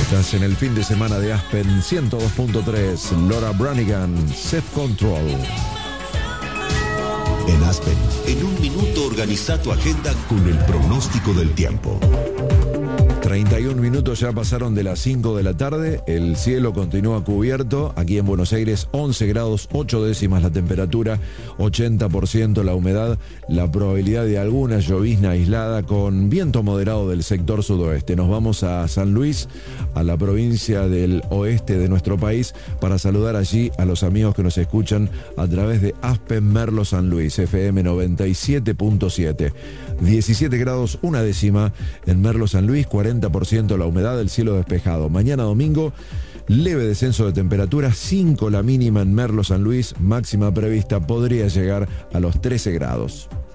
Estás en el fin de semana de Aspen 102.3. Laura Branigan, Set Control. En Aspen, en un minuto organiza tu agenda con el pronóstico del tiempo. 31 minutos ya pasaron de las 5 de la tarde, el cielo continúa cubierto, aquí en Buenos Aires 11 grados 8 décimas la temperatura, 80% la humedad, la probabilidad de alguna llovizna aislada con viento moderado del sector sudoeste. Nos vamos a San Luis, a la provincia del oeste de nuestro país, para saludar allí a los amigos que nos escuchan a través de Aspen Merlo San Luis, FM 97.7. 17 grados una décima en Merlo San Luis, 40% la humedad, el cielo despejado. Mañana domingo, leve descenso de temperatura, 5 la mínima en Merlo San Luis, máxima prevista podría llegar a los 13 grados.